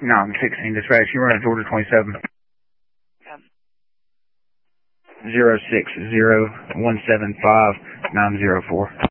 No, I'm 16. Dispatch, you run at Georgia 27. 060175904.